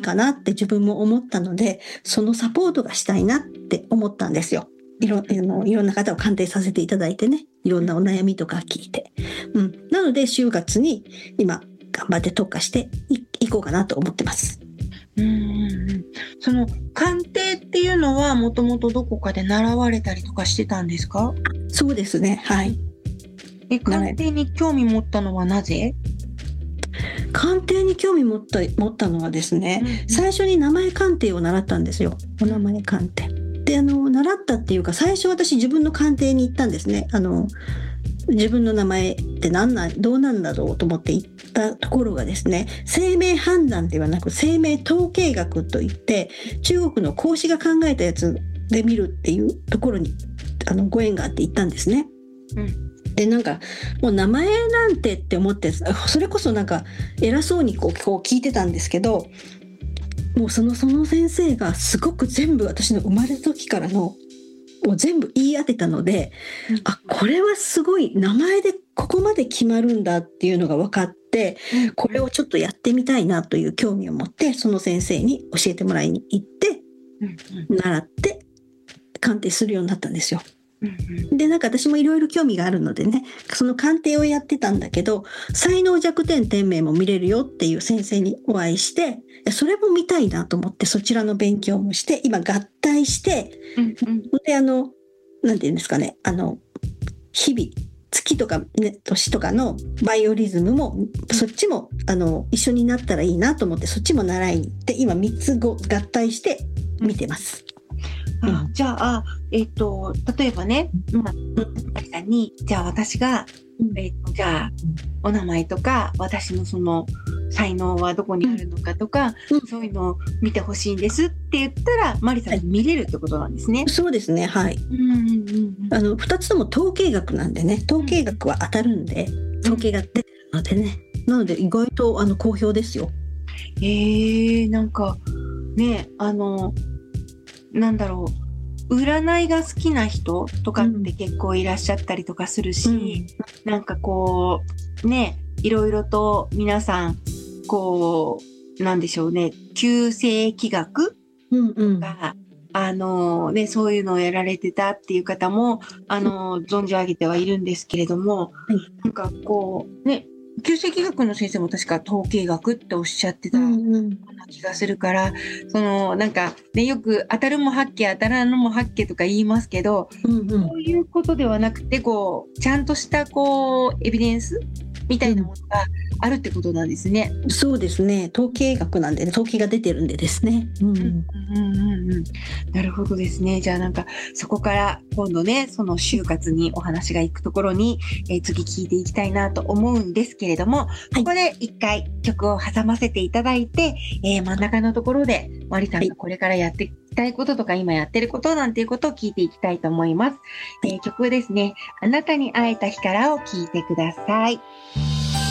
かなって自分も思ったので、そのサポートがしたいなって思ったんですよ。いろんな方を鑑定させていただいてね、いろんなお悩みとか聞いて。なので、就活に今、頑張って特化していこうかなと思ってます。 その鑑定っていうのはもともとどこかで習われたりとかしてたんですか？ そうですね。はい。 鑑定に興味持ったのはなぜ？ 鑑定に興味持ったのはですね、最初に名前鑑定を習ったんですよ。お名前鑑定。で、習ったっていうか、最初私自分の鑑定に行ったんですね。自分の名前ってどうなんだろうと思って行ったところがですね、生命判断ではなく生命統計学といって、中国の孔子が考えたやつで見るっていうところにご縁があって行ったんですね。で、なんかもう名前なんてって思って、それこそなんか偉そうにこう聞いてたんですけど、もうその先生がすごく全部私の生まれた時からのを全部言い当てたので、これはすごい、名前でここまで決まるんだっていうのが分かって、これをちょっとやってみたいなという興味を持って、その先生に教えてもらいに行って、習って鑑定するようになったんですよ。で、なんか私もいろいろ興味があるのでね、その鑑定をやってたんだけど、才能弱点点名も見れるよっていう先生にお会いして、それも見たいなと思ってそちらの勉強もして、今合体して、で、なんていうんですかね、日々、月とか、ね、年とかのバイオリズムも、そっちも一緒になったらいいなと思って、そっちも習いに行って、今3つ合体して見てます。 じゃあ、例えばね、マリさんに、じゃあ私が、じゃあ、お名前とか、私のその才能はどこにあるのかとか、そういうのを見てほしいんですって言ったら、マリさんに見れるってことなんですね。 そうですね、はい。2つとも統計学なんでね、統計学は当たるんで、統計が出てるのでね、なので意外と好評ですよ。 なんか、ね、なんだろう、占いが好きな人とかって結構いらっしゃったりとかするし、なんかこうね、いろいろと皆さんこうなんでしょうね、旧世紀学とか、ね、そういうのをやられてたっていう方も存じ上げてはいるんですけれども、なんかこうね、旧世紀学の先生も確か統計学っておっしゃってた気がするから、なんかね、よく当たるも八卦当たらぬも八卦とか言いますけど、そういうことではなくて、こうちゃんとしたこうエビデンスみたいなものがあるってことなんですね。 そうですね、統計学なんでね、統計が出てるんでですね。 なるほどですね。じゃあなんかそこから今度ね、その就活にお話が行くところに、次聞いていきたいなと思うんですけれども、ここで一回曲を挟ませていただいて、真ん中のところでマリさんがこれからやっていきたいこととか今やってることなんていうことを聞いていきたいと思います。曲ですね、あなたに会えた日からを聞いてください。